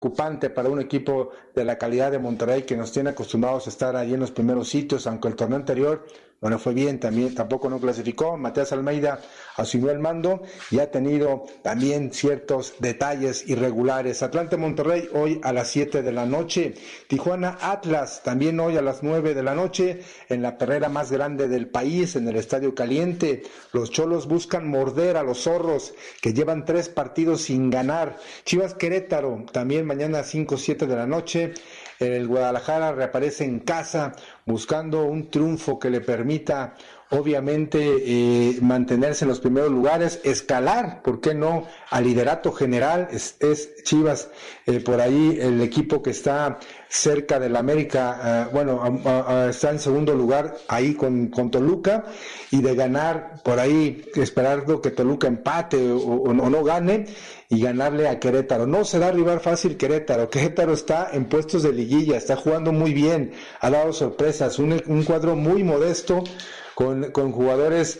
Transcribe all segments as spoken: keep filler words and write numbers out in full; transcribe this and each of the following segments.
preocupante para un equipo de la calidad de Monterrey, que nos tiene acostumbrados a estar ahí en los primeros sitios, aunque el torneo anterior no le fue bien, también tampoco no clasificó. Matías Almeida asumió el mando y ha tenido también ciertos detalles irregulares. Atlante Monterrey hoy a las siete de la noche, Tijuana Atlas también hoy a las nueve de la noche, en la perrera más grande del país, en el Estadio Caliente. Los Cholos buscan morder a los Zorros, que llevan tres partidos sin ganar. Chivas Querétaro también mañana cinco, siete de la noche. El Guadalajara reaparece en casa buscando un triunfo que le permita obviamente eh, mantenerse en los primeros lugares, escalar, ¿por qué no?, al liderato general. Es, es Chivas eh, por ahí el equipo que está cerca del América, uh, bueno, uh, uh, está en segundo lugar ahí con, con Toluca, y de ganar por ahí, esperando que Toluca empate o, o, o no gane, y ganarle a Querétaro. No será rival fácil Querétaro. Querétaro está en puestos de liguilla, está jugando muy bien, ha dado sorpresas, un, un cuadro muy modesto, con, con jugadores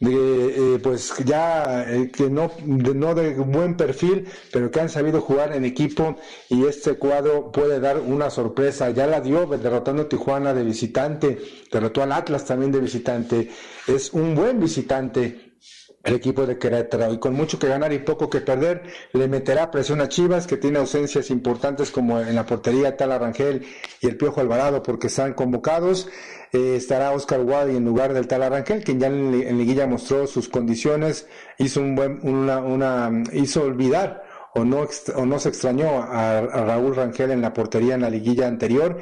de, eh, pues ya eh, que no de, no de buen perfil, pero que han sabido jugar en equipo, y este cuadro puede dar una sorpresa. Ya la dio derrotando a Tijuana de visitante, derrotó al Atlas también de visitante. Es un buen visitante el equipo de Querétaro, y con mucho que ganar y poco que perder, le meterá presión a Chivas, que tiene ausencias importantes como en la portería Tala Rangel y el Piojo Alvarado, porque están convocados. Eh, estará Oscar Wadi en lugar del Tala Rangel, quien ya en, en liguilla mostró sus condiciones, hizo un buen, una, una, hizo olvidar o no, o no se extrañó a, a Raúl Rangel en la portería en la liguilla anterior.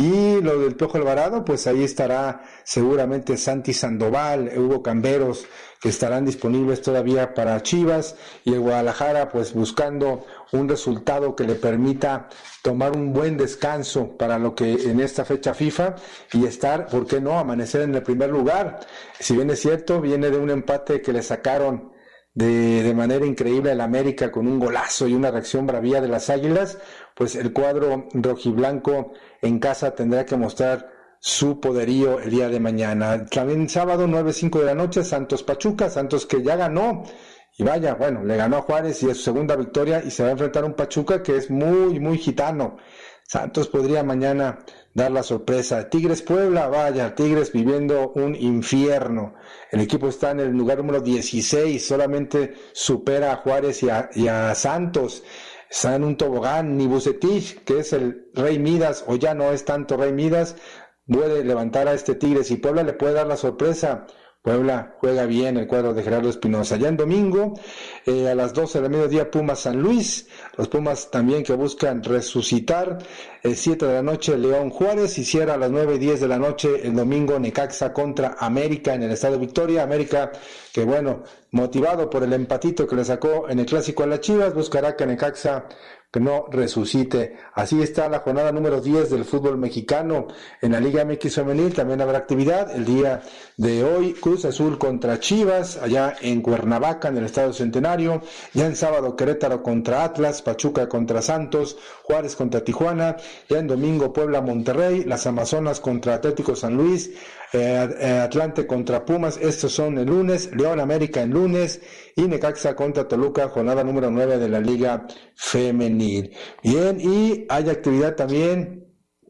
Y lo del Piojo Alvarado, pues ahí estará seguramente Santi Sandoval, Hugo Camberos, que estarán disponibles todavía para Chivas, y el Guadalajara pues buscando un resultado que le permita tomar un buen descanso para lo que en esta fecha FIFA, y estar, ¿por qué no?, amanecer en el primer lugar. Si bien es cierto, viene de un empate que le sacaron de, de manera increíble al América con un golazo y una reacción bravía de las Águilas, pues el cuadro rojiblanco en casa tendrá que mostrar su poderío el día de mañana. También sábado nueve cinco de la noche, Santos Pachuca, Santos que ya ganó, y vaya, bueno, le ganó a Juárez y es su segunda victoria, y se va a enfrentar a un Pachuca que es muy, muy gitano. Santos podría mañana dar la sorpresa. Tigres Puebla, vaya, Tigres viviendo un infierno. El equipo está en el lugar número dieciséis, solamente supera a Juárez y a, y a Santos. Está en un tobogán. Ni Bucetich, que es el Rey Midas, o ya no es tanto Rey Midas, puede levantar a este Tigres, y Puebla le puede dar la sorpresa. Puebla juega bien el cuadro de Gerardo Espinosa. Ya en domingo, eh, a las doce del mediodía, Pumas San Luis. Los Pumas también que buscan resucitar. Eh, siete de la noche, León Juárez. Y cierra a las nueve y diez de la noche el domingo, Necaxa contra América en el Estadio Victoria. América, que bueno, motivado por el empatito que le sacó en el Clásico a las Chivas, buscará que Necaxa que no resucite. Así está la jornada número diez del fútbol mexicano. En la Liga M X Femenil también habrá actividad el día de hoy. Cruz Azul contra Chivas, allá en Cuernavaca, en el Estadio Centenario. Ya en sábado, Querétaro contra Atlas, Pachuca contra Santos, Juárez contra Tijuana. Ya en domingo, Puebla Monterrey, las Amazonas contra Atlético San Luis, eh, Atlante contra Pumas, estos son el lunes. León América en lunes, y Necaxa contra Toluca, jornada número nueve de la Liga Femenil. Bien, y hay actividad también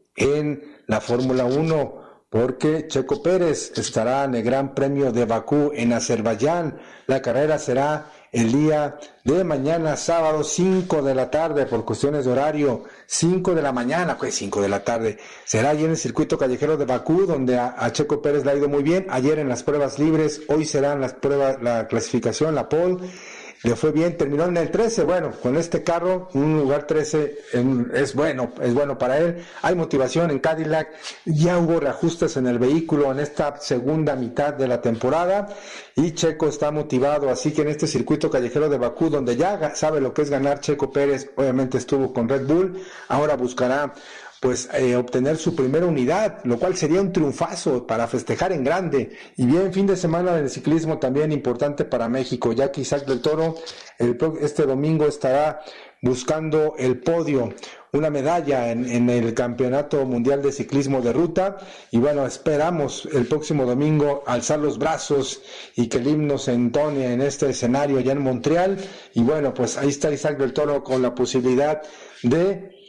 en la Fórmula uno, porque Checo Pérez estará en el Gran Premio de Bakú en Azerbaiyán. La carrera será el día de mañana, sábado, cinco de la tarde, por cuestiones de horario, cinco de la mañana, pues cinco de la tarde. Será allí en el circuito callejero de Bakú, donde a, a Checo Pérez le ha ido muy bien. Ayer en las pruebas libres, hoy serán las pruebas, la clasificación, la pole. Le fue bien, terminó en el trece. Bueno, con este carro, un lugar trece en, es bueno, es bueno para él. Hay motivación en Cadillac, ya hubo reajustes en el vehículo en esta segunda mitad de la temporada, y Checo está motivado. Así que en este circuito callejero de Bakú, donde ya sabe lo que es ganar, Checo Pérez obviamente estuvo con Red Bull, ahora buscará pues eh, obtener su primera unidad, lo cual sería un triunfazo para festejar en grande. Y bien, fin de semana del ciclismo también importante para México, ya que Isaac del Toro el, este domingo estará buscando el podio, una medalla en, en el Campeonato Mundial de Ciclismo de Ruta. Y bueno, esperamos el próximo domingo alzar los brazos y que el himno se entone en este escenario allá en Montreal. Y bueno, pues ahí está Isaac del Toro con la posibilidad de